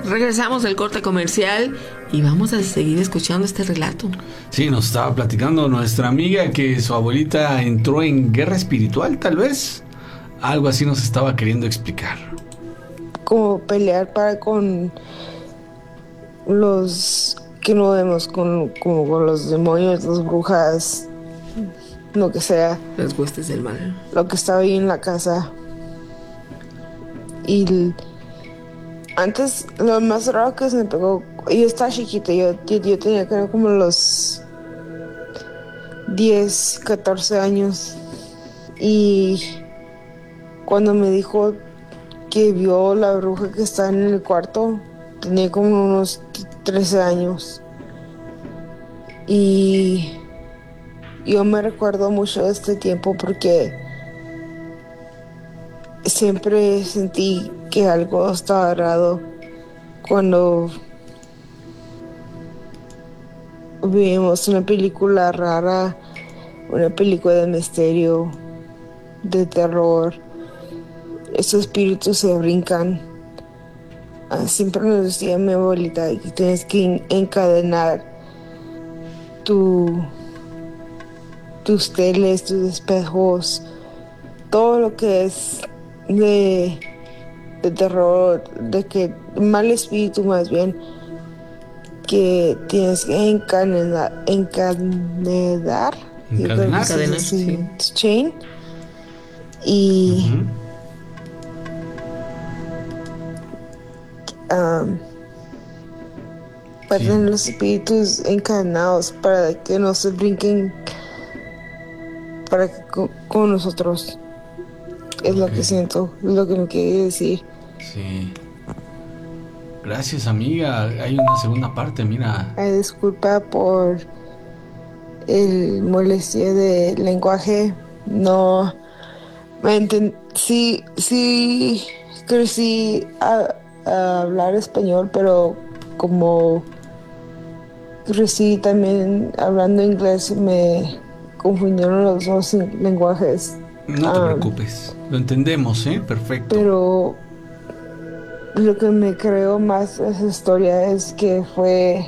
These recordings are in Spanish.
Regresamos del corte comercial y vamos a seguir escuchando este relato. Sí, nos estaba platicando nuestra amiga que su abuelita entró en guerra espiritual, tal vez. Algo así nos estaba queriendo explicar. Como pelear con los que no vemos, como con los demonios, las brujas, lo que sea. Las huestes del mal. Lo que estaba ahí en la casa. Y antes, lo más raro que se me pegó, yo estaba chiquita, yo tenía creo como los 10, 14 años. Y cuando me dijo que vio la bruja que está en el cuarto, tenía como unos 13 años. Y yo me recuerdo mucho de este tiempo porque siempre sentí que algo estaba raro cuando vimos una película rara, una película de misterio, de terror. Esos espíritus se brincan. Siempre nos decía mi abuelita que tienes que encadenar tus teles, tus espejos, todo lo que es de terror, de que mal espíritu más bien, que tienes que encadenar. Encadenar, sí. Chain. Y para tener los espíritus encadenados para que no se brinquen para que con nosotros. Es lo que siento, es lo que me quería decir. Sí. Gracias, amiga. Hay una segunda parte, mira. Disculpa por el molestia de lenguaje. No sí crecí a hablar español, pero como crecí también hablando inglés, me confundieron los dos lenguajes. No te preocupes, lo entendemos, perfecto. Pero lo que me creo más de esa historia es que fue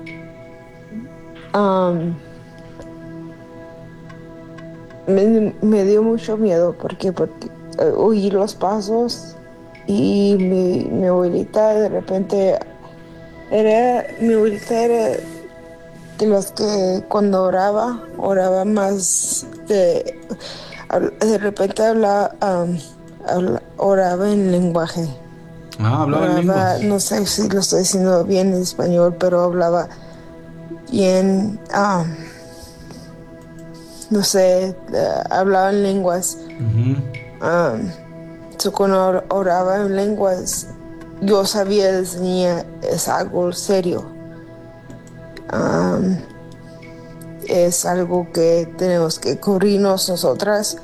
me dio mucho miedo porque oí los pasos y mi abuelita de repente mi abuelita era de los que cuando oraba más de repente oraba en lenguaje. Hablaba en lenguas. No sé si lo estoy diciendo bien en español, pero hablaba bien, no sé, hablaba en lenguas. Cuando oraba en lenguas, yo sabía desde niña es algo serio. Es algo que tenemos que cubrirnos nosotras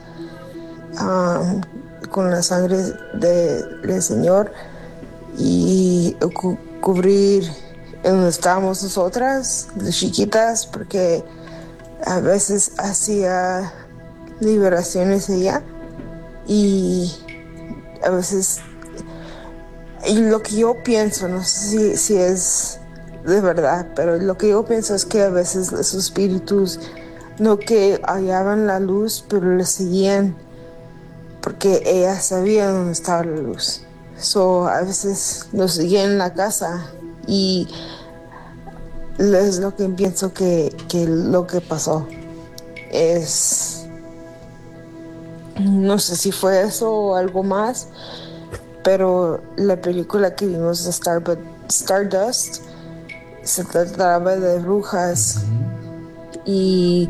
con la sangre del Señor y cubrir en donde estábamos nosotras, de chiquitas, porque a veces hacía liberaciones ella y a veces, y lo que yo pienso, no sé si es de verdad, pero lo que yo pienso es que a veces los espíritus no que hallaban la luz, pero le seguían porque ella sabía dónde estaba la luz. A veces nos seguían en la casa y es lo que pienso que lo que pasó es, no sé si fue eso o algo más, pero la película que vimos de Stardust se trataba de brujas y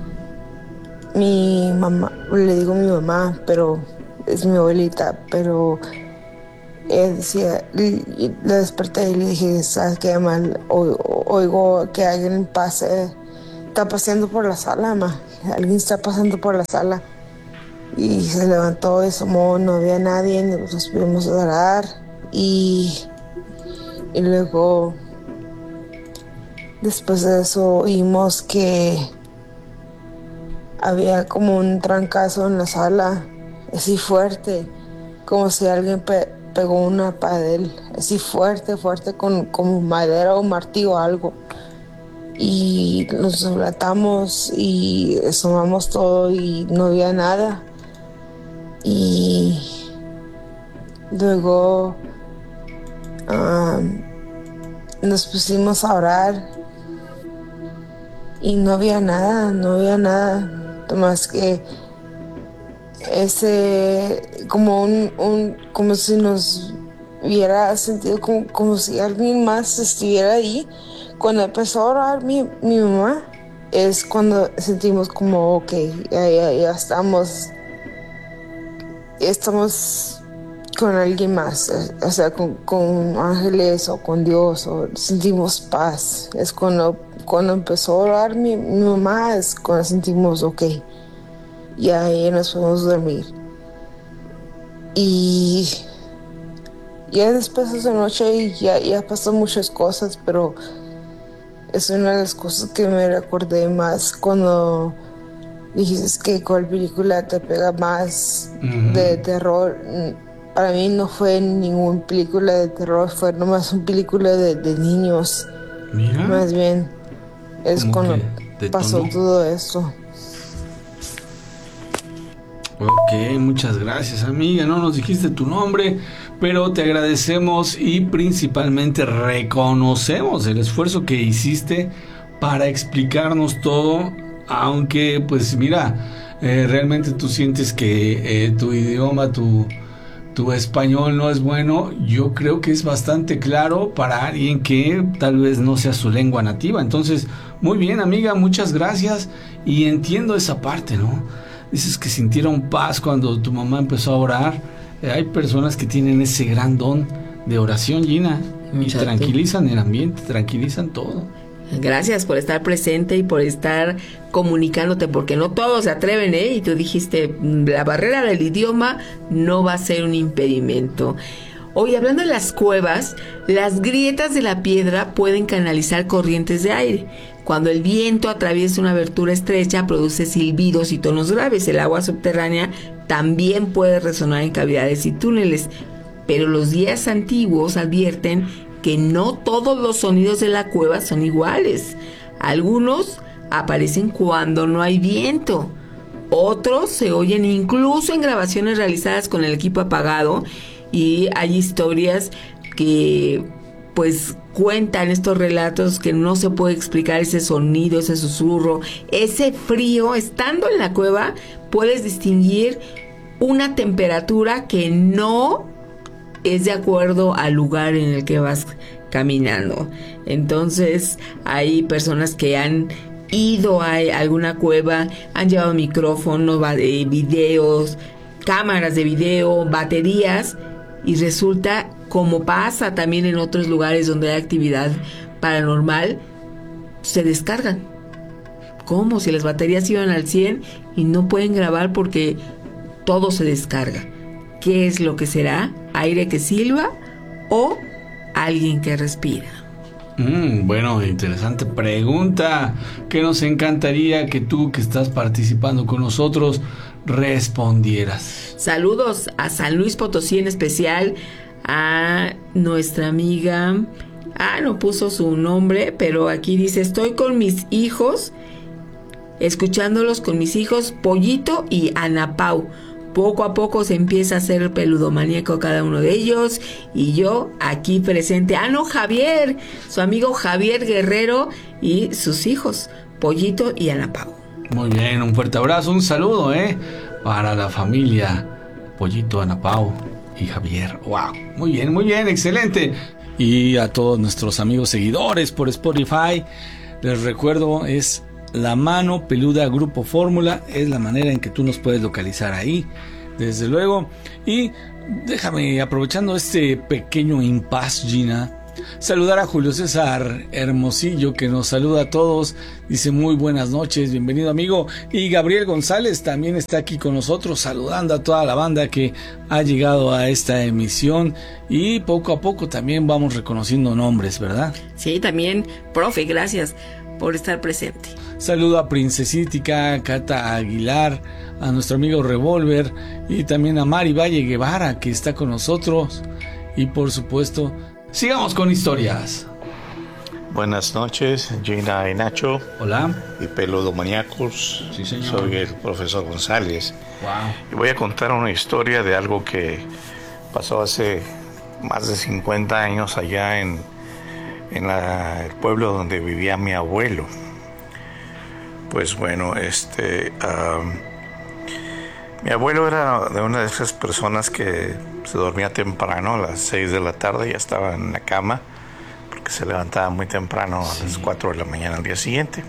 mi mamá, le digo mi mamá, pero es mi abuelita, pero ella decía, la desperté y le dije, ¿sabes qué, mal? Oigo que alguien está paseando por la sala, alguien está pasando por la sala. Y se levantó y asomó, no había nadie, nos pudimos orar y luego después de eso oímos que había como un trancazo en la sala, así fuerte, como si alguien pegó una pared así fuerte, con como madera o martillo o algo. Y nos relatamos y asomamos todo y no había nada. Y luego nos pusimos a orar y no había nada, más que ese, como como si nos hubiera sentido como si alguien más estuviera ahí. Cuando empezó a orar mi mamá, es cuando sentimos como, ok, ya estamos con alguien más, o sea, con ángeles o con Dios, o sentimos paz. Es cuando empezó a orar mi mamá, es cuando sentimos, ok, ya nos podemos dormir. Y ya después de esa noche ya pasó muchas cosas, pero es una de las cosas que me recordé más cuando dijiste que cuál película te pega más de terror. Para mí no fue ninguna película de terror, fue nomás una película de niños. Mira. Más bien, es cuando pasó todo esto. Ok, muchas gracias, amiga. No nos dijiste tu nombre, pero te agradecemos y principalmente reconocemos el esfuerzo que hiciste para explicarnos todo, aunque pues mira, realmente tú sientes que tu idioma, tu español no es bueno. Yo creo que es bastante claro para alguien que tal vez no sea su lengua nativa. Entonces, muy bien, amiga, muchas gracias, y entiendo esa parte, ¿no? Dices que sintieron paz cuando tu mamá empezó a orar. Hay personas que tienen ese gran don de oración, Gina, y tranquilizan el ambiente, tranquilizan todo. Gracias por estar presente y por estar comunicándote, porque no todos se atreven, ¿eh? Y tú dijiste, la barrera del idioma no va a ser un impedimento. Hoy, hablando de las cuevas, las grietas de la piedra pueden canalizar corrientes de aire. Cuando el viento atraviesa una abertura estrecha, produce silbidos y tonos graves. El agua subterránea también puede resonar en cavidades y túneles, pero los guías antiguos advierten que no todos los sonidos de la cueva son iguales. Algunos aparecen cuando no hay viento. Otros se oyen incluso en grabaciones realizadas con el equipo apagado, y hay historias que pues cuentan estos relatos que no se puede explicar ese sonido, ese susurro, ese frío. Estando en la cueva puedes distinguir una temperatura que no es de acuerdo al lugar en el que vas caminando. Entonces hay personas que han ido a alguna cueva, han llevado micrófonos, videos, cámaras de video, baterías, y resulta, como pasa también en otros lugares donde hay actividad paranormal, se descargan. Como si las baterías iban al 100 y no pueden grabar porque todo se descarga. ¿Qué es lo que será? ¿Aire que silba o alguien que respira? Bueno, interesante pregunta que nos encantaría que tú, que estás participando con nosotros, respondieras. Saludos a San Luis Potosí, en especial a nuestra amiga, no puso su nombre, pero aquí dice: estoy con mis hijos, escuchándolos con mis hijos Pollito y Ana Pau. Poco a poco se empieza a hacer peludomaníaco cada uno de ellos, y yo aquí presente. No, Javier, su amigo Javier Guerrero y sus hijos Pollito y Ana Pau. Muy bien, un fuerte abrazo, un saludo para la familia Pollito, Ana Pau y Javier. Wow, muy bien, excelente. Y a todos nuestros amigos seguidores por Spotify, les recuerdo, es La Mano Peluda Grupo Fórmula, es la manera en que tú nos puedes localizar ahí, desde luego. Y déjame, aprovechando este pequeño impasse, Gina, Saludar a Julio César Hermosillo, que nos saluda a todos, dice muy buenas noches, bienvenido amigo. Y Gabriel González también está aquí con nosotros, saludando a toda la banda que ha llegado a esta emisión. Y poco a poco también vamos reconociendo nombres, ¿verdad? Sí, también, profe, gracias por estar presente. Saludo a Princesítica, Cata Aguilar, a nuestro amigo Revolver y también a Mari Valle Guevara, que está con nosotros. Y por supuesto, sigamos con historias. Buenas noches, Gina y Nacho. Hola. Y Peludo Maníacos. Sí, señor. Soy el profesor González. Wow. Y voy a contar una historia de algo que pasó hace más de 50 años allá en el pueblo donde vivía mi abuelo. Pues bueno, mi abuelo era de una de esas personas que se dormía temprano, a las 6 de la tarde ya estaba en la cama, porque se levantaba muy temprano, a las 4 de la mañana al día siguiente.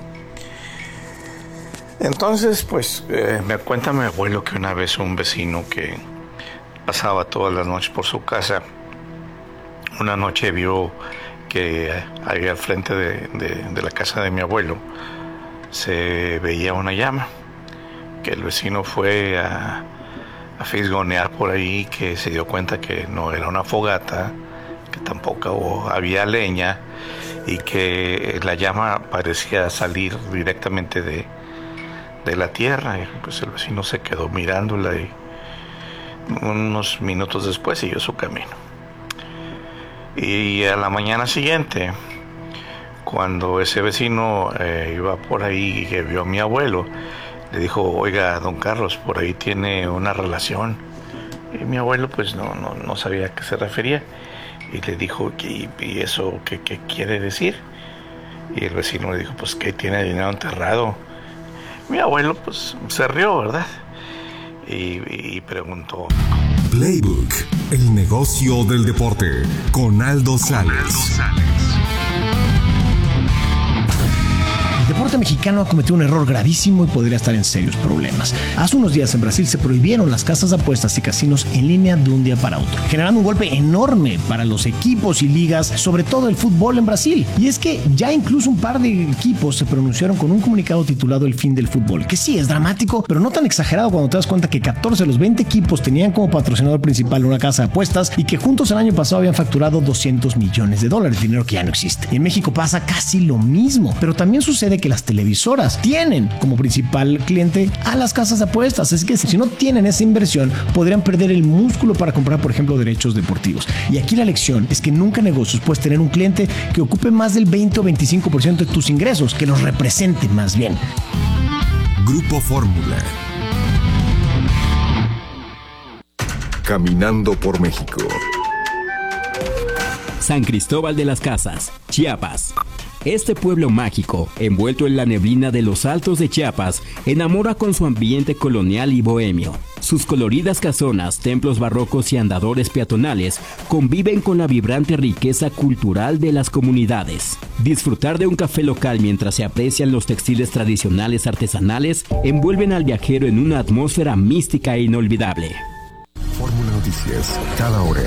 Entonces, pues, me cuenta mi abuelo que una vez un vecino que pasaba todas las noches por su casa, una noche vio que ahí al frente de la casa de mi abuelo se veía una llama, que el vecino fue a fisgonear por ahí, que se dio cuenta que no era una fogata, que tampoco había leña y que la llama parecía salir directamente de la tierra. Y pues el vecino se quedó mirándola y unos minutos después siguió su camino. Y a la mañana siguiente, cuando ese vecino iba por ahí y que vio a mi abuelo, le dijo: oiga, don Carlos, por ahí tiene una relación. Y mi abuelo pues no sabía a qué se refería. Y le dijo: ¿y eso qué quiere decir? Y el vecino le dijo: pues que tiene dinero enterrado. Mi abuelo pues se rió, ¿verdad? Y preguntó: Playbook, el negocio del deporte, con Aldo Sales. El deporte mexicano ha cometido un error gravísimo y podría estar en serios problemas. Hace unos días en Brasil se prohibieron las casas de apuestas y casinos en línea de un día para otro, generando un golpe enorme para los equipos y ligas, sobre todo el fútbol en Brasil. Y es que ya incluso un par de equipos se pronunciaron con un comunicado titulado El fin del fútbol, que sí es dramático, pero no tan exagerado cuando te das cuenta que 14 de los 20 equipos tenían como patrocinador principal una casa de apuestas y que juntos el año pasado habían facturado $200 millones, dinero que ya no existe. Y en México pasa casi lo mismo, pero también sucede que las televisoras tienen como principal cliente a las casas de apuestas, así que si no tienen esa inversión podrían perder el músculo para comprar, por ejemplo, derechos deportivos. Y aquí la lección es que nunca en negocios puedes tener un cliente que ocupe más del 20 o 25% de tus ingresos, que los represente más bien. Grupo Fórmula. Caminando por México. San Cristóbal de las Casas, Chiapas. Este pueblo mágico, envuelto en la neblina de los altos de Chiapas, enamora con su ambiente colonial y bohemio. Sus coloridas casonas, templos barrocos y andadores peatonales conviven con la vibrante riqueza cultural de las comunidades. Disfrutar de un café local mientras se aprecian los textiles tradicionales artesanales envuelven al viajero en una atmósfera mística e inolvidable. Fórmula Noticias, cada hora.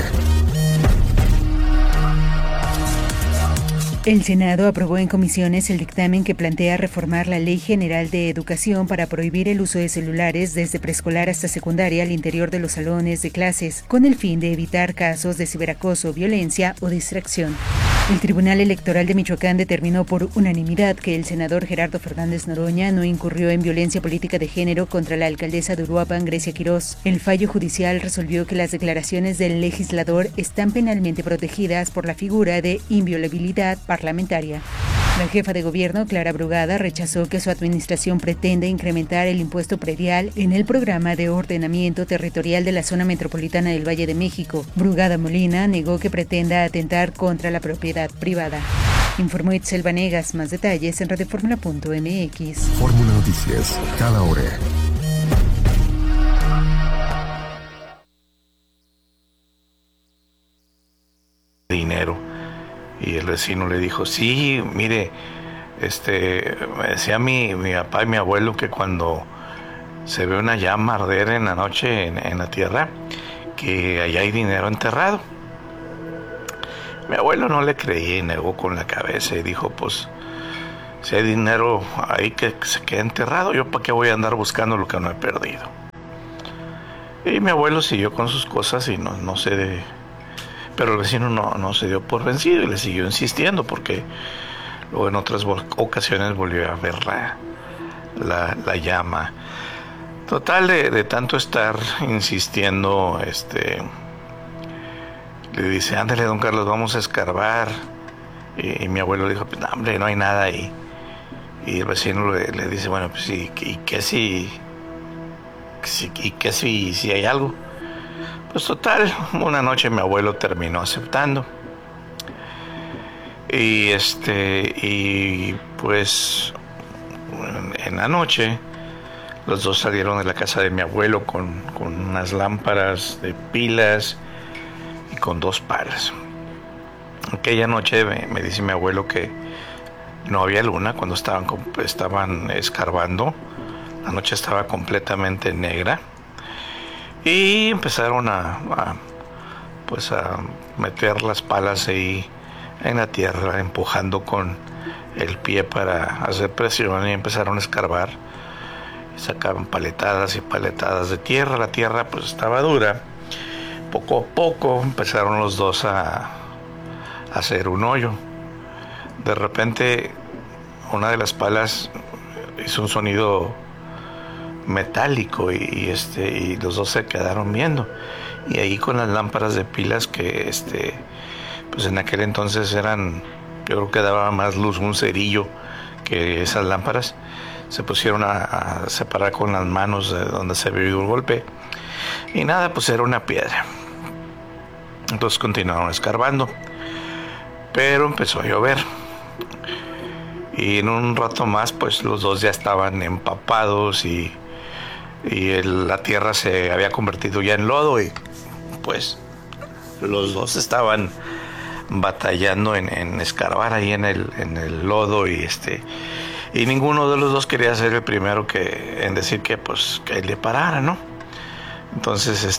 El Senado aprobó en comisiones el dictamen que plantea reformar la Ley General de Educación para prohibir el uso de celulares desde preescolar hasta secundaria al interior de los salones de clases, con el fin de evitar casos de ciberacoso, violencia o distracción. El Tribunal Electoral de Michoacán determinó por unanimidad que el senador Gerardo Fernández Noroña no incurrió en violencia política de género contra la alcaldesa de Uruapan, Grecia Quirós. El fallo judicial resolvió que las declaraciones del legislador están penalmente protegidas por la figura de inviolabilidad parlamentaria. La jefa de gobierno, Clara Brugada, rechazó que su administración pretenda incrementar el impuesto predial en el programa de ordenamiento territorial de la zona metropolitana del Valle de México. Brugada Molina negó que pretenda atentar contra la propiedad privada. Informó Itzel Vanegas. Más detalles en radioformula.mx. Fórmula Noticias, cada hora. Dinero. Y el vecino le dijo: sí, mire, me decía mi papá y mi abuelo que cuando se ve una llama arder en la noche en la tierra, que allá hay dinero enterrado. Mi abuelo no le creía y negó con la cabeza y dijo, pues, si hay dinero ahí que se quede enterrado, yo para qué voy a andar buscando lo que no he perdido. Y mi abuelo siguió con sus cosas y no se... Pero el vecino no se dio por vencido y le siguió insistiendo, porque luego en otras ocasiones volvió a ver la llama. Total, de tanto estar insistiendo, le dice, ándale, don Carlos, vamos a escarbar. Y mi abuelo dijo, pues, no, hombre, no hay nada ahí. Y el vecino le dice, bueno, pues, ¿y qué si hay algo? Pues total, una noche mi abuelo terminó aceptando. Y pues en la noche los dos salieron de la casa de mi abuelo con unas lámparas de pilas y con 2 palas. Aquella noche me dice mi abuelo que no había luna cuando estaban escarbando. La noche estaba completamente negra. Y empezaron a meter las palas ahí en la tierra, empujando con el pie para hacer presión, y empezaron a escarbar. Y sacaban paletadas y paletadas de tierra. La tierra pues estaba dura. Poco a poco empezaron los dos a hacer un hoyo. De repente una de las palas hizo un sonido metálico y los dos se quedaron viendo, y ahí con las lámparas de pilas que pues en aquel entonces eran, yo creo que daba más luz un cerillo que esas lámparas, se pusieron a separar con las manos de donde se había oído el golpe, y nada, pues era una piedra. Entonces continuaron escarbando, pero empezó a llover. Y en un rato más, pues los dos ya estaban empapados y la tierra se había convertido ya en lodo, y pues los dos estaban batallando en escarbar ahí en el lodo, y ninguno de los dos quería ser el primero en decir que le parara, ¿no? Entonces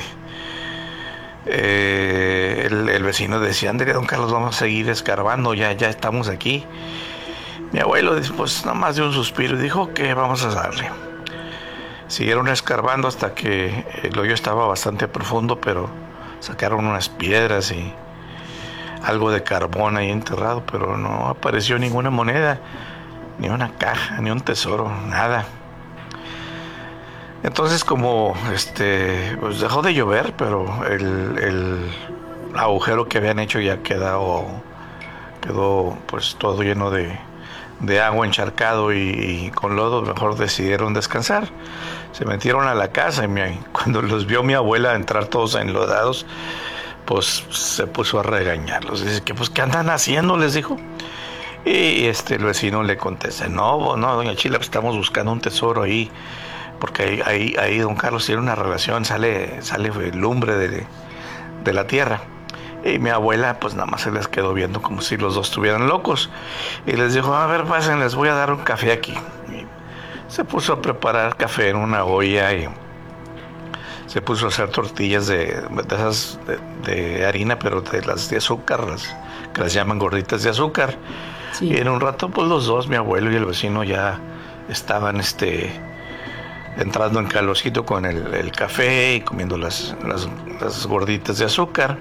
el vecino decía, ándale, don Carlos, vamos a seguir escarbando, ya estamos aquí. Mi abuelo, pues nada más dio un suspiro y dijo que vamos a darle. Siguieron escarbando hasta que el hoyo estaba bastante profundo, pero sacaron unas piedras y algo de carbón ahí enterrado, pero no apareció ninguna moneda, ni una caja, ni un tesoro, nada. Entonces, como pues dejó de llover, pero el agujero que habían hecho ya quedó pues todo lleno de agua, encharcado y con lodo, mejor decidieron descansar. Se metieron a la casa y cuando los vio mi abuela entrar todos enlodados, pues se puso a regañarlos. Dice que pues ¿qué andan haciendo?, les dijo. Y el vecino le contesta, no, doña Chila, pues estamos buscando un tesoro ahí, porque ahí don Carlos tiene una relación, sale lumbre de la tierra. Y mi abuela pues nada más se les quedó viendo como si los dos estuvieran locos, y les dijo, a ver, pasen, les voy a dar un café aquí. Y se puso a preparar café en una olla y se puso a hacer tortillas de esas de harina, pero de las de azúcar, que las llaman gorditas de azúcar. Sí. Y en un rato pues los dos, mi abuelo y el vecino, ya estaban entrando en calorcito con el café y comiendo las gorditas de azúcar.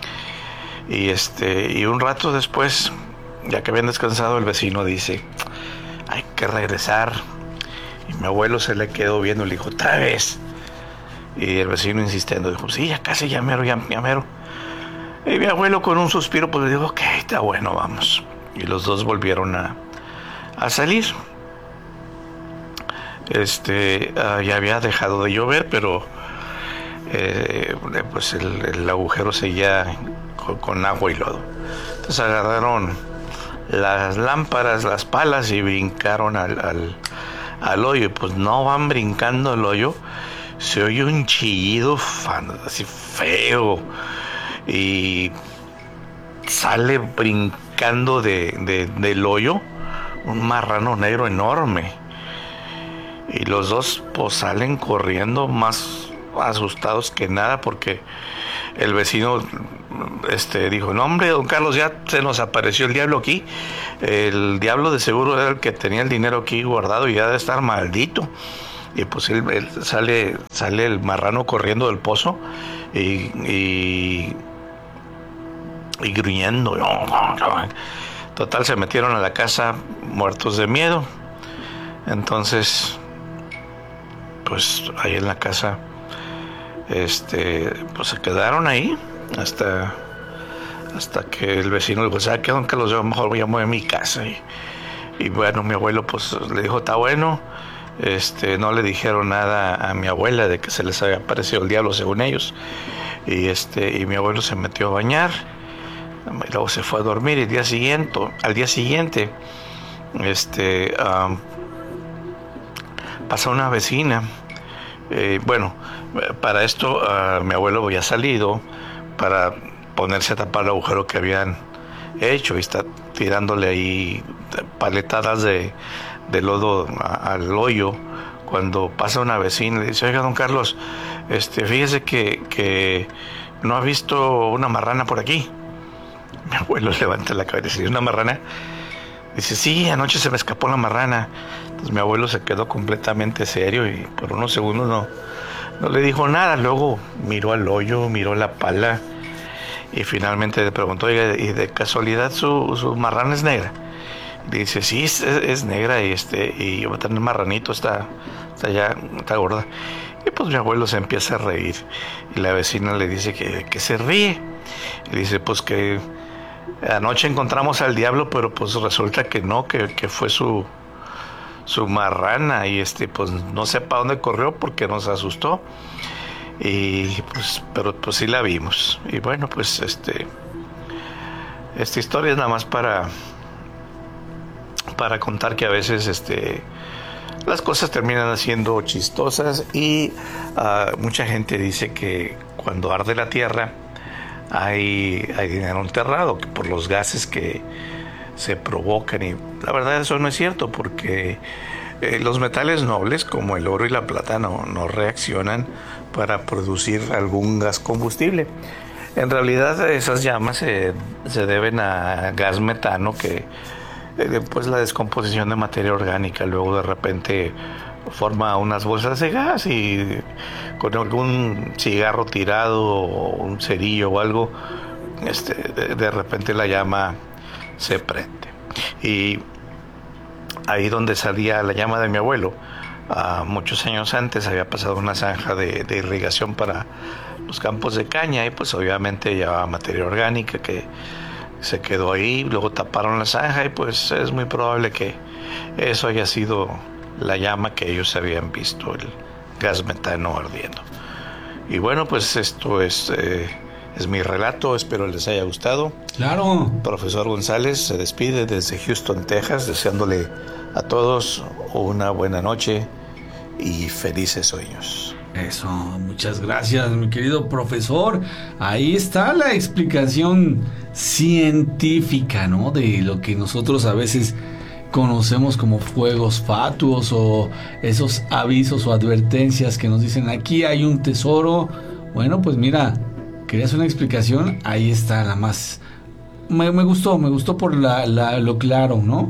Y un rato después, ya que habían descansado, el vecino dice, hay que regresar. Y mi abuelo se le quedó viendo y le dijo, otra vez. Y el vecino insistiendo dijo, sí, ya casi, ya mero. Y mi abuelo con un suspiro pues le dijo, ok, está bueno, vamos. Y los dos volvieron a salir. Ya había dejado de llover, pero pues el agujero seguía con agua y lodo. Entonces agarraron las lámparas, las palas, y brincaron al hoyo. Y pues no van brincando el hoyo, se oye un chillido así feo, y sale brincando del hoyo un marrano negro enorme. Y los dos pues salen corriendo más asustados que nada, porque el vecino dijo, no hombre, don Carlos, ya se nos apareció el diablo aquí. El diablo de seguro era el que tenía el dinero aquí guardado y ya debe estar maldito. Y pues él sale el marrano corriendo del pozo y gruñendo. Total, se metieron a la casa muertos de miedo. Entonces, pues ahí en la casa, pues se quedaron ahí hasta que el vecino dijo, ¿sabe qué, don Carlos? Yo mejor voy a mover mi casa. Y bueno, mi abuelo pues le dijo, está bueno. No le dijeron nada a mi abuela de que se les había aparecido el diablo según ellos. Y mi abuelo se metió a bañar. Y luego se fue a dormir. Y al día siguiente, pasó una vecina. Para esto mi abuelo había salido para ponerse a tapar el agujero que habían hecho y está tirándole ahí paletadas de lodo al hoyo, cuando pasa una vecina y le dice, oiga, don Carlos, fíjese que no ha visto una marrana por aquí. Mi abuelo levanta la cabeza y dice, ¿una marrana? Dice, sí, anoche se me escapó la marrana. Entonces mi abuelo se quedó completamente serio y por unos segundos no le dijo nada. Luego miró al hoyo, miró la pala y finalmente le preguntó, oiga, ¿y de casualidad su marrana es negra? Y dice, sí, es negra y yo voy a tener marranito, está gorda. Y pues mi abuelo se empieza a reír y la vecina le dice que se ríe. Y dice, pues que anoche encontramos al diablo, pero pues resulta que no, que fue su marrana y pues no sé para dónde corrió porque nos asustó. Y pues, pero pues sí la vimos. Y bueno, pues esta historia es nada más para contar que a veces las cosas terminan siendo chistosas y mucha gente dice que cuando arde la tierra hay dinero enterrado por los gases que se provocan, y la verdad eso no es cierto porque los metales nobles como el oro y la plata no reaccionan para producir algún gas combustible. En realidad esas llamas se deben a gas metano que pues la descomposición de materia orgánica luego de repente forma unas bolsas de gas y con algún cigarro tirado o un cerillo o algo de repente la llama se prende. Y ahí donde salía la llama de mi abuelo, muchos años antes había pasado una zanja de irrigación para los campos de caña y pues obviamente llevaba materia orgánica que se quedó ahí, luego taparon la zanja y pues es muy probable que eso haya sido la llama que ellos habían visto, el gas metano ardiendo. Y bueno, pues esto es mi relato, espero les haya gustado. Claro. Profesor González se despide desde Houston, Texas, deseándole a todos una buena noche y felices sueños. Eso, muchas gracias, mi querido profesor. Ahí está la explicación científica, ¿no? De lo que nosotros a veces conocemos como fuegos fatuos o esos avisos o advertencias que nos dicen aquí hay un tesoro. Bueno, pues mira, querías una explicación, ahí está la más. Me gustó por lo claro, ¿no?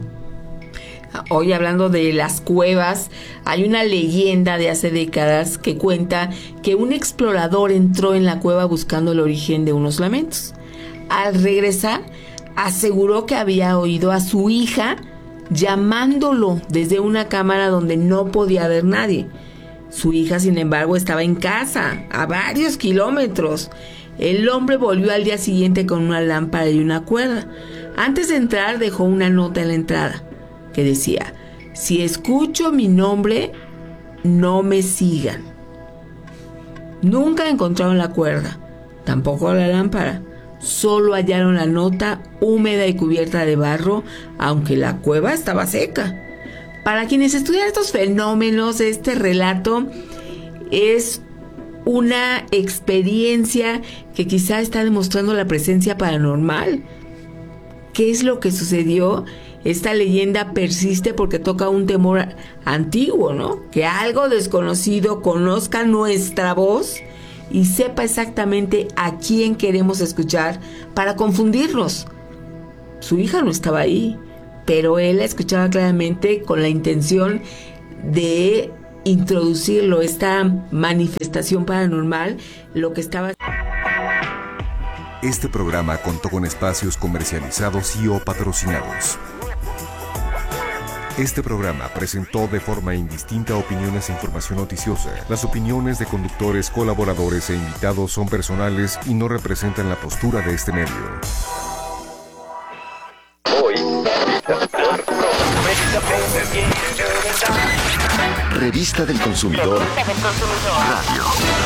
Hoy hablando de las cuevas, hay una leyenda de hace décadas que cuenta que un explorador entró en la cueva buscando el origen de unos lamentos. Al regresar, aseguró que había oído a su hija llamándolo desde una cámara donde no podía ver nadie. Su hija, sin embargo, estaba en casa, a varios kilómetros. El hombre volvió al día siguiente con una lámpara y una cuerda. Antes de entrar, dejó una nota en la entrada que decía: si escucho mi nombre, no me sigan. Nunca encontraron la cuerda, tampoco la lámpara. Solo hallaron la nota húmeda y cubierta de barro, aunque la cueva estaba seca. Para quienes estudian estos fenómenos, este relato es una experiencia que quizá está demostrando la presencia paranormal. ¿Qué es lo que sucedió? Esta leyenda persiste porque toca un temor antiguo, ¿no? Que algo desconocido conozca nuestra voz y sepa exactamente a quién queremos escuchar para confundirnos. Su hija no estaba ahí, pero él la escuchaba claramente con la intención de introducirlo, esta manifestación paranormal, lo que estaba... Este programa contó con espacios comercializados y o patrocinados. Este programa presentó de forma indistinta opiniones e información noticiosa. Las opiniones de conductores, colaboradores e invitados son personales y no representan la postura de este medio. Revista del Consumidor Radio.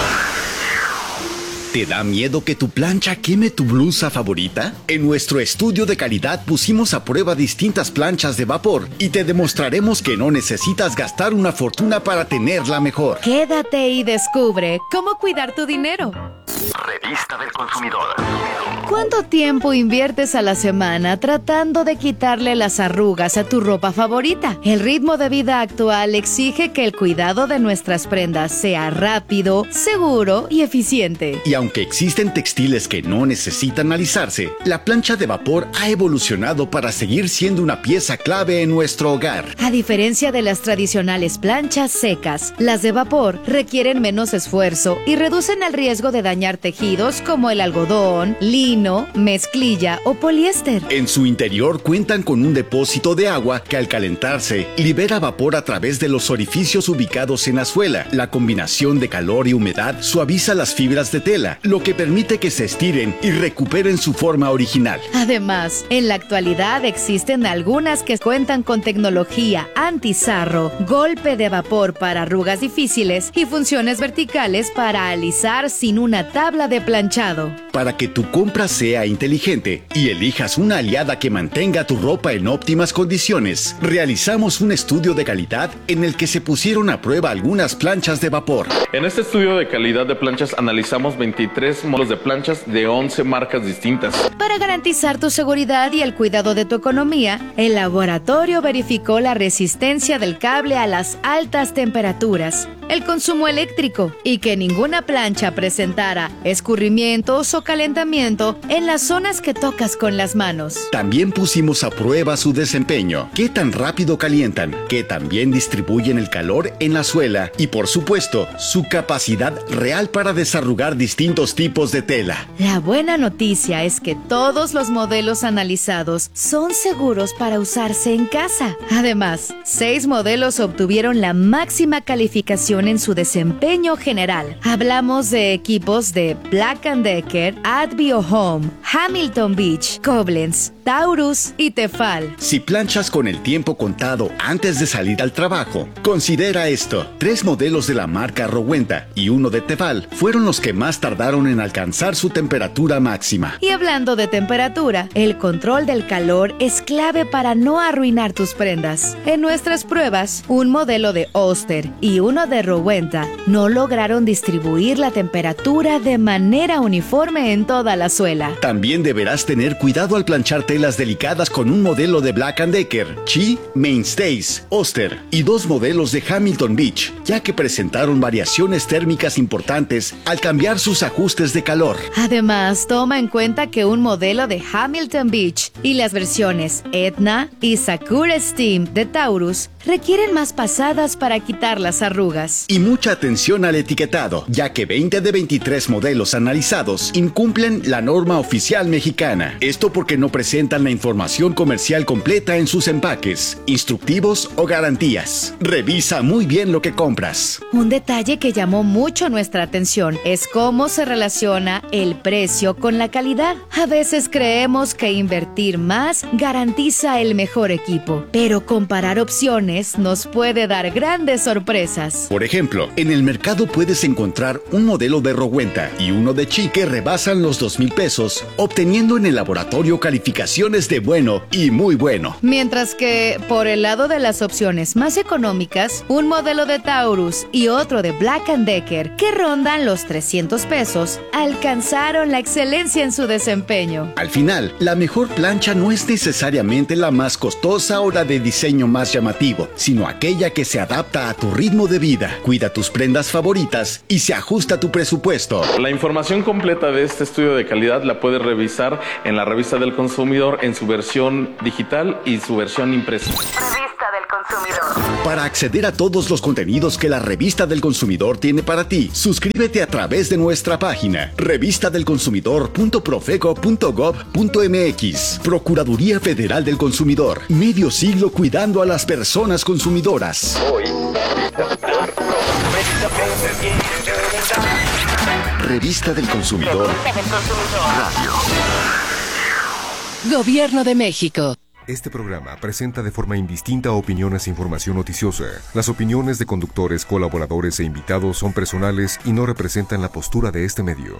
¿Te da miedo que tu plancha queme tu blusa favorita? En nuestro estudio de calidad pusimos a prueba distintas planchas de vapor y te demostraremos que no necesitas gastar una fortuna para tenerla mejor. Quédate y descubre cómo cuidar tu dinero. Revista del Consumidor. ¿Cuánto tiempo inviertes a la semana tratando de quitarle las arrugas a tu ropa favorita? El ritmo de vida actual exige que el cuidado de nuestras prendas sea rápido, seguro y eficiente. Y aunque existen textiles que no necesitan alisarse, la plancha de vapor ha evolucionado para seguir siendo una pieza clave en nuestro hogar. A diferencia de las tradicionales planchas secas, las de vapor requieren menos esfuerzo y reducen el riesgo de dañar tejidos como el algodón, lino, mezclilla o poliéster. En su interior cuentan con un depósito de agua que al calentarse libera vapor a través de los orificios ubicados en la suela. La combinación de calor y humedad suaviza las fibras de tela, lo que permite que se estiren y recuperen su forma original. Además, en la actualidad existen algunas que cuentan con tecnología anti-sarro, golpe de vapor para arrugas difíciles y funciones verticales para alisar sin una tabla de planchado. Para que tu compra sea inteligente y elijas una aliada que mantenga tu ropa en óptimas condiciones, realizamos un estudio de calidad en el que se pusieron a prueba algunas planchas de vapor. En este estudio de calidad de planchas analizamos 23 modelos de planchas de 11 marcas distintas. Para garantizar tu seguridad y el cuidado de tu economía, el laboratorio verificó la resistencia del cable a las altas temperaturas, el consumo eléctrico y que ninguna plancha presentara escurrimientos o calentamiento en las zonas que tocas con las manos. También pusimos a prueba su desempeño, qué tan rápido calientan, qué tan bien distribuyen el calor en la suela y, por supuesto, su capacidad real para desarrugar distintos tipos de tela. La buena noticia es que todos los modelos analizados son seguros para usarse en casa. Además, 6 modelos obtuvieron la máxima calificación en su desempeño general. Hablamos de equipos de Black & Decker, Advio Home, Hamilton Beach, Koblenz, Taurus y Tefal. Si planchas con el tiempo contado antes de salir al trabajo, considera esto. 3 modelos de la marca Rowenta y 1 de Tefal fueron los que más tardaron en alcanzar su temperatura máxima. Y hablando de temperatura, el control del calor es clave para no arruinar tus prendas. En nuestras pruebas, un modelo de Oster y uno de Rowenta no lograron distribuir la temperatura de manera uniforme en toda la suela. También deberás tener cuidado al planchar telas delicadas con un modelo de Black & Decker, Chi, Mainstays, Oster y 2 modelos de Hamilton Beach, ya que presentaron variaciones térmicas importantes al cambiar sus ajustes de calor. Además, toma en cuenta que un modelo de Hamilton Beach y las versiones Etna y Sakura Steam de Taurus requieren más pasadas para quitar las arrugas. Y mucha atención al etiquetado, ya que 20 de 23 modelos analizados incumplen la norma oficial mexicana. Esto porque no presentan la información comercial completa en sus empaques, instructivos o garantías. Revisa muy bien lo que compras. Un detalle que llamó mucho nuestra atención es cómo se relaciona el precio con la calidad. A veces creemos que invertir más garantiza el mejor equipo, pero comparar opciones nos puede dar grandes sorpresas. Por ejemplo, en el mercado puedes encontrar un modelo de Rowenta y uno de Chi que rebasan los $2,000, obteniendo en el laboratorio calificación opciones de bueno y muy bueno. Mientras que, por el lado de las opciones más económicas, un modelo de Taurus y otro de Black & Decker, que rondan los 300 pesos, alcanzaron la excelencia en su desempeño. Al final, la mejor plancha no es necesariamente la más costosa o la de diseño más llamativo, sino aquella que se adapta a tu ritmo de vida, cuida tus prendas favoritas y se ajusta a tu presupuesto. La información completa de este estudio de calidad la puedes revisar en la Revista del Consumidor en su versión digital y su versión impresa. Revista del Consumidor. Para acceder a todos los contenidos que la Revista del Consumidor tiene para ti, suscríbete a través de nuestra página revistadelconsumidor.profeco.gov.mx. Procuraduría Federal del Consumidor. Medio siglo cuidando a las personas consumidoras. Revista del Consumidor. Radio. Gobierno de México. Este programa presenta de forma indistinta opiniones e información noticiosa. Las opiniones de conductores, colaboradores e invitados son personales y no representan la postura de este medio.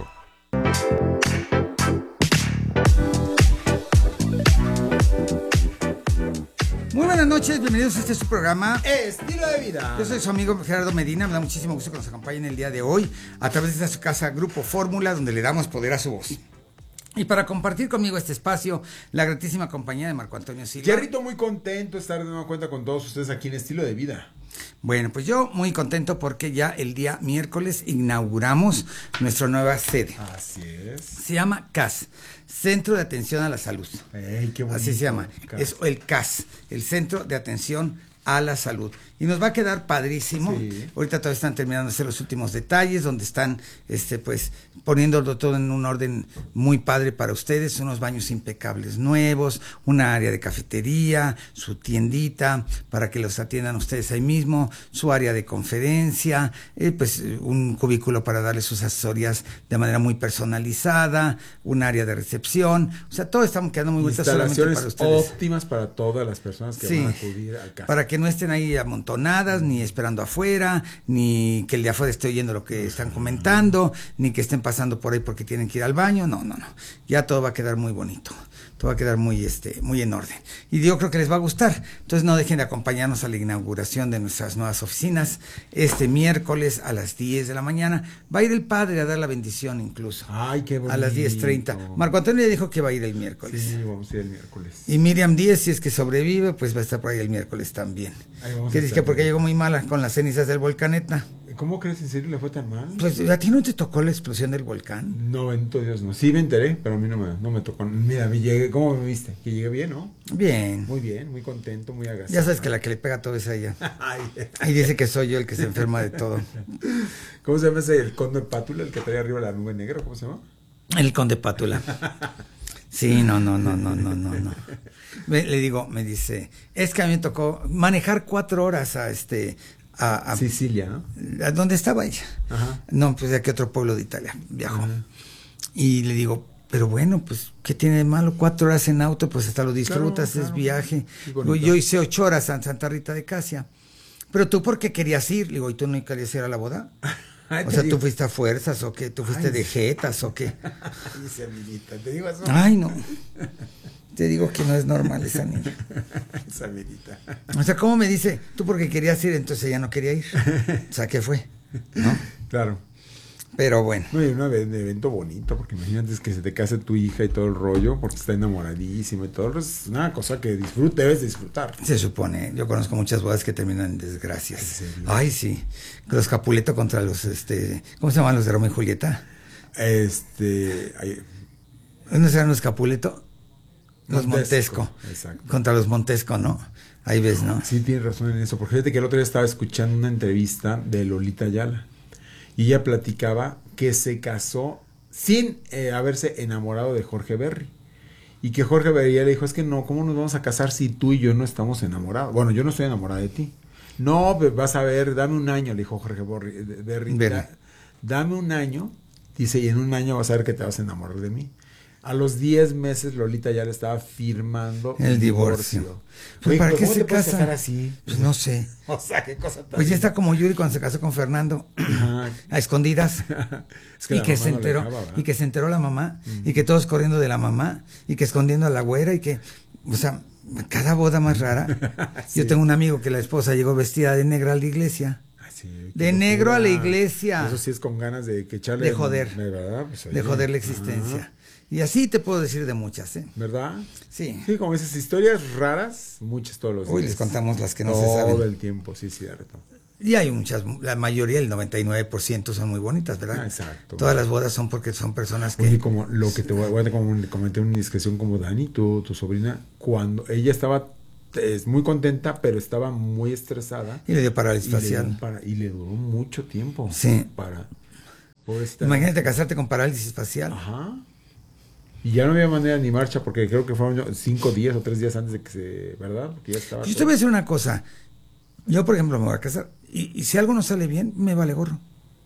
Muy buenas noches, bienvenidos a su programa Estilo de Vida. Yo soy su amigo Gerardo Medina, me da muchísimo gusto que nos acompañen el día de hoy a través de su casa Grupo Fórmula, donde le damos poder a su voz. Y para compartir conmigo este espacio, la gratísima compañía de Marco Antonio Silva. Jerrito, muy contento de estar de nueva cuenta con todos ustedes aquí en Estilo de Vida. Bueno, pues yo muy contento porque ya el día miércoles inauguramos nuestra nueva sede. Así es. Se llama CAS, Centro de Atención a la Salud. ¡Ey, qué bonito! Así se llama. CAS. Es el CAS, el Centro de Atención a la Salud. Y nos va a quedar padrísimo. Sí. Ahorita todavía están terminando de hacer los últimos detalles, donde están pues poniéndolo todo en un orden muy padre para ustedes, unos baños impecables nuevos, una área de cafetería, su tiendita para que los atiendan ustedes ahí mismo, su área de conferencia, pues un cubículo para darles sus asesorías de manera muy personalizada, un área de recepción, o sea, todo está quedando muy bonito solamente para ustedes. Óptimas para todas las personas que van a acudir al CAS. Para que no estén ahí amontonadas, ni esperando afuera, ni que el de afuera esté oyendo lo que están comentando, ni que estén pasando por ahí porque tienen que ir al baño, no. Ya todo va a quedar muy bonito, todo va a quedar muy en orden. Y yo creo que les va a gustar. Entonces no dejen de acompañarnos a la inauguración de nuestras nuevas oficinas este miércoles a las 10 de la mañana. Va a ir el padre a dar la bendición incluso. Ay, qué bonito. A las 10:30. Marco Antonio ya dijo que va a ir el miércoles. Sí, vamos a ir el miércoles. Y Miriam Díez, si es que sobrevive, pues va a estar por ahí el miércoles también. Que dice que porque llegó muy mala con las cenizas del volcán Etna. ¿Cómo crees? ¿En serio le fue tan mal? Pues, ¿a ti no te tocó la explosión del volcán? No, bendito Dios, no. Sí me enteré, pero a mí no me tocó. Mira, ¿cómo me viste? Que llegué bien, ¿no? Bien. Muy bien, muy contento, muy agradecido. Ya sabes que la que le pega todo es a ella. Ahí dice que soy yo el que se enferma de todo. ¿Cómo se llama ese? El conde Pátula, el que trae arriba la nube negra, ¿cómo se llama? El conde Pátula. Sí, no. Le digo, me dice, es que a mí me tocó manejar 4 horas a Sicilia, ¿no? ¿A dónde estaba ella? Ajá. No, pues de aquí a otro pueblo de Italia viajó. Uh-huh. Y le digo, pero bueno, pues, ¿qué tiene de malo? 4 horas en auto, pues hasta lo disfrutas, claro, es viaje. Yo hice 8 horas en Santa Rita de Casia. Pero tú, ¿por qué querías ir? Le digo, ¿y tú no querías ir a la boda? O sea, ¿tú fuiste a fuerzas o qué? ¿Tú fuiste de jetas o qué? Dice Aminita, ¿te digo eso? Ay, no. Te digo que no es normal esa niña. Esa Aminita. O sea, ¿cómo me dice? Tú porque querías ir, entonces ella no quería ir. O sea, ¿qué fue? ¿No? Claro. Pero bueno. No, y un evento bonito, porque imagínate que se te case tu hija y todo el rollo, porque está enamoradísima y todo. Es una cosa que debes disfrutar. Se supone. Yo conozco muchas bodas que terminan en desgracias. ¿En serio? Ay, sí. Los Capuleto contra los, ¿cómo se llaman los de Romeo y Julieta? ¿No serán los Capuleto? Los Montesco. Exacto. Contra los Montesco, ¿no? Ahí ves, ¿no? Sí, tienes razón en eso. Porque fíjate que el otro día estaba escuchando una entrevista de Lolita Ayala. Y ella platicaba que se casó sin haberse enamorado de Jorge Berry. Y que Jorge Berry le dijo, es que no, ¿cómo nos vamos a casar si tú y yo no estamos enamorados? Bueno, yo no estoy enamorada de ti. No, vas a ver, dame un año, le dijo Jorge Berry. Dame un año, dice, y en un año vas a ver que te vas a enamorar de mí. A los 10 meses Lolita ya le estaba firmando el divorcio. Pues, ¿para qué se casa así? Pues no sé. O sea, qué cosa tan... Pues ya está como Yuri cuando se casó con Fernando, a escondidas. Es que y la que mamá se no le enteró, dejaba, ¿verdad? y que se enteró la mamá, y que todos corriendo de la mamá, y que escondiendo a la güera, y que, o sea, cada boda más rara. Sí. Yo tengo un amigo que la esposa llegó vestida de negra a la iglesia. Sí, de negro a la iglesia. Eso sí es con ganas de que echarle... De joder. ¿Verdad? Pues, De joder la existencia. Y así te puedo decir de muchas, ¿eh? ¿Verdad? Sí. Sí, como esas historias raras, muchas todos los días. Hoy les contamos las que no se Todo saben. el tiempo, sí, cierto. Y hay muchas, la mayoría, el 99% son muy bonitas, ¿verdad? Exacto. Todas las bodas son porque son personas que... Oye, como lo que te voy a comentar una indiscreción como Dani, tu sobrina, cuando ella estaba muy contenta, pero estaba muy estresada. Y le dio parálisis facial. Y le duró mucho tiempo. Sí. Imagínate casarte con parálisis facial. Ajá. Y ya no había manera ni marcha, porque creo que fueron 5 días o 3 días antes de que se... ¿Verdad? Porque ya estaba... Yo te voy a decir una cosa. Yo, por ejemplo, me voy a casar y si algo no sale bien, me vale gorro.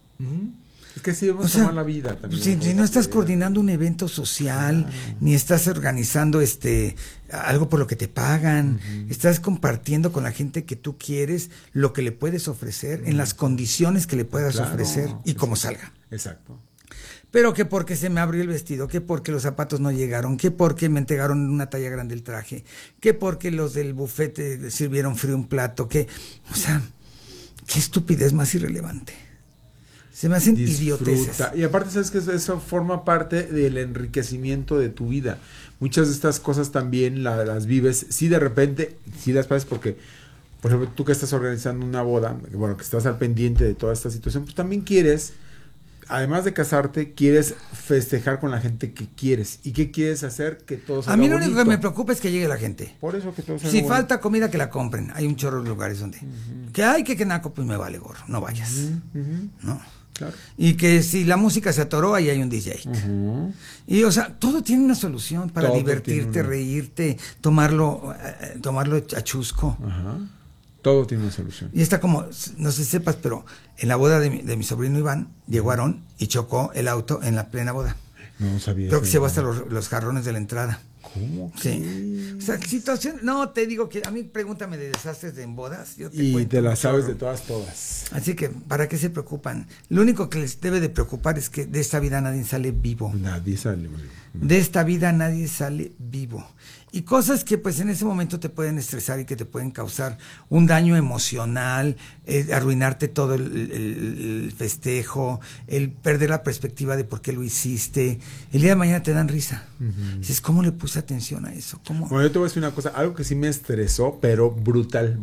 Es que sí debemos tomar la vida también. Si no estás coordinando un evento social, ni estás organizando algo por lo que te pagan, estás compartiendo con la gente que tú quieres lo que le puedes ofrecer, en las condiciones que le puedas ofrecer y como salga. Exacto. Pero que porque se me abrió el vestido, que porque los zapatos no llegaron, que porque me entregaron una talla grande el traje, que porque los del bufete sirvieron frío un plato, o sea, qué estupidez más irrelevante. Se me hacen idioteces. Y aparte, sabes que eso forma parte del enriquecimiento de tu vida. Muchas de estas cosas también las vives, sí de repente, sí las pasas porque, por ejemplo, tú que estás organizando una boda, bueno, que estás al pendiente de toda esta situación, pues también quieres, además de casarte, quieres festejar con la gente que quieres. ¿Y qué quieres hacer? Que todo salga A mí lo bonito. único que me preocupa es que llegue la gente. Por eso que todo salga Si bonito. falta comida, que la compren. Hay un chorro de lugares donde... que naco, pues me vale gorro, no vayas. ¿No? Claro. Y que si la música se atoró, ahí hay un DJ. Y, o sea, todo tiene una solución para Todo divertirte, reírte, tomarlo a chusco. Todo tiene una solución. Y está como, no sé si sepas, pero en la boda de mi sobrino Iván, llegó Aarón y chocó el auto en la plena boda. No sabía. Creo que se llevó hasta los jarrones de la entrada. ¿Cómo? Sí. O sea, situación, no, te digo que a mí pregúntame de desastres en bodas. Yo te Y cuento te las mucho. sabes de todas. Así que, ¿para qué se preocupan? Lo único que les debe de preocupar es que de esta vida nadie sale vivo. Nadie sale. De esta vida nadie sale vivo. Y cosas que pues en ese momento te pueden estresar y que te pueden causar un daño emocional, arruinarte todo el festejo, el perder la perspectiva de por qué lo hiciste. El día de mañana te dan risa. Dices, ¿cómo le puse atención a eso? ¿Cómo? Bueno, yo te voy a decir una cosa, algo que sí me estresó, pero brutal,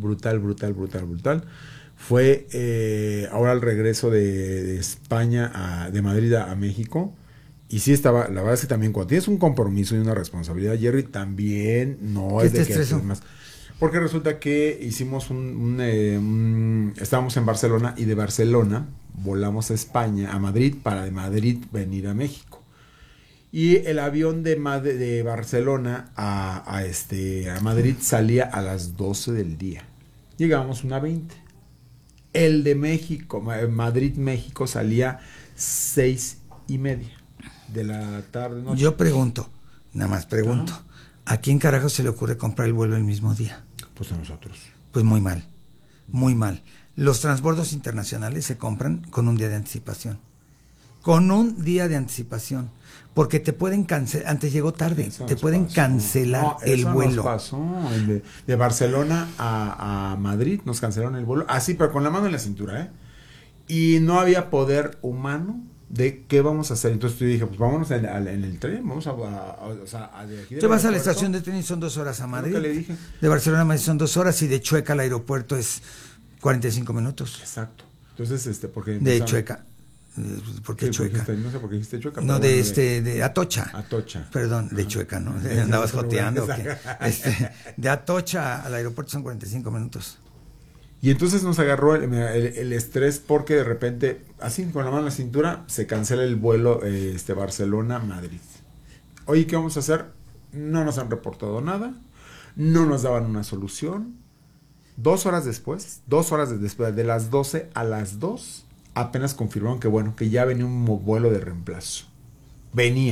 fue ahora el regreso de España, de Madrid a México. Y sí estaba, la verdad es que también cuando tienes un compromiso y una responsabilidad, Jerry, también no es de que haces más. Porque resulta que hicimos estábamos en Barcelona y de Barcelona volamos a España, a Madrid, para de Madrid venir a México. Y el avión de Barcelona a Madrid salía a las 12 del día. Llegamos 1:20. El de México, Madrid-México, salía 6:30 de la tarde, noche. Yo pregunto, nada más pregunto, ¿a quién carajo se le ocurre comprar el vuelo el mismo día? Pues a nosotros. Pues muy mal, muy mal. Los transbordos internacionales se compran con un día de anticipación. Con un día de anticipación. Porque te pueden cancelar, antes llegó tarde, te pueden cancelar el vuelo. Nos pasó. De Barcelona a Madrid nos cancelaron el vuelo, así, pero con la mano en la cintura, ¿eh? Y no había poder humano de qué vamos a hacer. Entonces yo dije, pues vámonos en el tren, vamos a de aquí. Te vas a la estación de tren y son 2 horas a Madrid. ¿Qué le dije? De Barcelona a Madrid son 2 horas y de Chueca al aeropuerto es 45 minutos. Exacto. Entonces, porque... De Chueca. ¿Por qué Chueca? No sé por qué dijiste Chueca. No, de Atocha. Atocha. Perdón, de Chueca, ¿no? Andabas joteando. De Atocha al aeropuerto son 45 minutos. Y entonces nos agarró el estrés porque de repente, así con la mano en la cintura, se cancela el vuelo Barcelona-Madrid. Oye, ¿qué vamos a hacer? No nos han reportado nada, no nos daban una solución. 2 horas después, de las 12 a las 2, apenas confirmaron que ya venía un vuelo de reemplazo. Venía.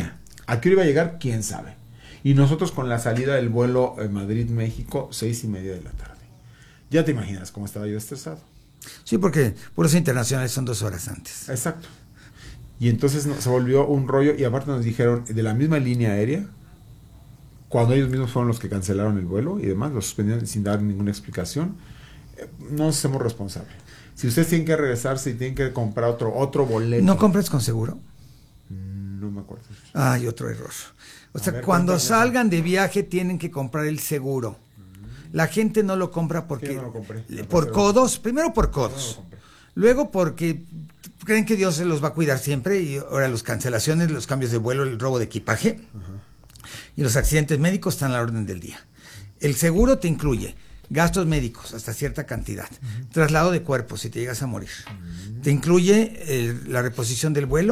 ¿A qué hora iba a llegar? ¿Quién sabe? Y nosotros con la salida del vuelo Madrid-México, 6:30 de la tarde. Ya te imaginas cómo estaba yo estresado. Sí, porque vuelos internacionales son 2 horas antes. Exacto. Y entonces se volvió un rollo, y aparte nos dijeron de la misma línea aérea, cuando ellos mismos fueron los que cancelaron el vuelo y demás, lo suspendieron sin dar ninguna explicación, no nos hacemos responsables. Si ustedes tienen que regresarse y tienen que comprar otro boleto. ¿No compras con seguro? No me acuerdo. Hay otro error. O sea, cuando salgan de viaje tienen que comprar el seguro. La gente no lo compra porque... Yo no lo compré. Por codos, primero por codos. Luego porque creen que Dios se los va a cuidar siempre, y ahora las cancelaciones, los cambios de vuelo, el robo de equipaje y los accidentes médicos están a la orden del día. El seguro te incluye gastos médicos hasta cierta cantidad, traslado de cuerpos si te llegas a morir, te incluye la reposición del vuelo